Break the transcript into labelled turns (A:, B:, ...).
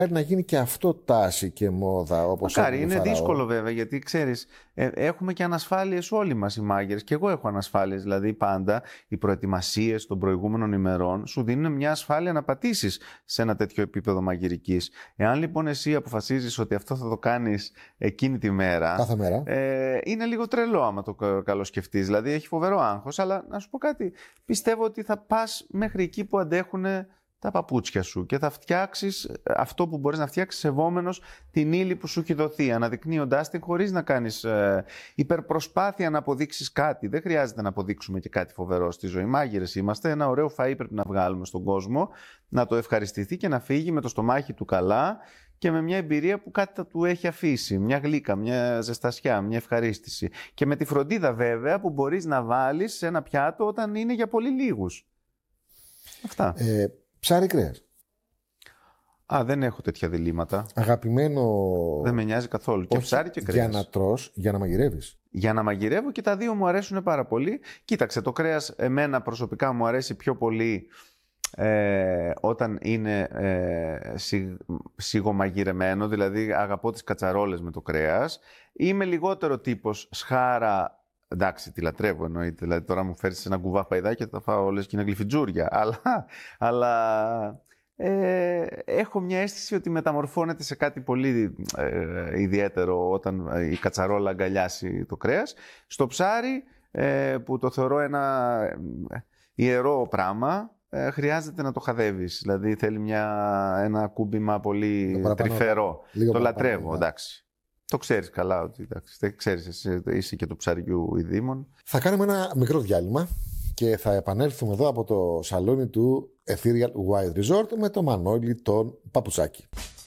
A: να γίνει και αυτό τάση και μόδα, όπως
B: Μακάρι, είναι δύσκολο βέβαια, γιατί ξέρεις, έχουμε και ανασφάλειες όλοι μας οι μάγειρες, και εγώ έχω ανασφάλειες, δηλαδή πάντα οι προετοιμασίες των προηγούμενων ημερών σου δίνουν μια ασφάλεια να πατήσεις σε ένα τέτοιο επίπεδο μαγειρικής. Εάν λοιπόν εσύ αποφασίζεις ότι αυτό θα το κάνεις εκείνη τη μέρα,
A: κάθε μέρα,
B: είναι λίγο τρελό άμα το καλοσκεφτείς, δηλαδή έχει φοβερό άγχος, αλλά να σου πω κάτι, πιστεύω ότι θα πας μέχρι εκεί που αντέχουν τα παπούτσια σου και θα φτιάξεις αυτό που μπορείς να φτιάξεις σεβόμενος την ύλη που σου έχει δοθεί, αναδεικνύοντάς την χωρίς να κάνεις υπερπροσπάθεια να αποδείξεις κάτι. Δεν χρειάζεται να αποδείξουμε και κάτι φοβερό στη ζωή. Μάγειρες είμαστε, ένα ωραίο φαΐ πρέπει να βγάλουμε στον κόσμο, να το ευχαριστηθεί και να φύγει με το στομάχι του καλά και με μια εμπειρία που κάτι θα του έχει αφήσει, μια γλύκα, μια ζεστασιά, μια ευχαρίστηση. Και με τη φροντίδα βέβαια που μπορείς να βάλεις σε ένα πιάτο όταν είναι για πολύ λίγους. Αυτά.
A: Ψάρι κρέας.
B: Δεν έχω τέτοια διλήμματα.
A: Αγαπημένο.
B: Δεν με νοιάζει καθόλου. Και ψάρι και κρέας.
A: Για να τρως, για να μαγειρεύεις.
B: Για να μαγειρεύω, και τα δύο μου αρέσουν πάρα πολύ. Κοίταξε, το κρέας εμένα προσωπικά μου αρέσει πιο πολύ όταν είναι σιγομαγειρεμένο, δηλαδή αγαπώ τις κατσαρόλες με το κρέας. Είμαι λιγότερο τύπος σχάρα. Εντάξει, τη λατρεύω εννοείται. Δηλαδή, τώρα μου φέρεις ένα κουβά παϊδάκι και θα φάω όλες και είναι γλυφιτζούρια. Αλλά έχω μια αίσθηση ότι μεταμορφώνεται σε κάτι πολύ ιδιαίτερο όταν η κατσαρόλα αγκαλιάσει το κρέας. Στο ψάρι, που το θεωρώ ένα ιερό πράγμα, χρειάζεται να το χαδεύεις. Δηλαδή, θέλει ένα κούμπημα πολύ τρυφερό. Το λατρεύω, εντάξει. Το ξέρεις καλά ότι δεν ξέρεις, εσύ είσαι και του ψαριού ειδήμων.
A: Θα κάνουμε ένα μικρό διάλειμμα και θα επανέλθουμε εδώ από το σαλόνι του Ethereal Wild Resort με το Μανώλη τον Παπουτσάκη.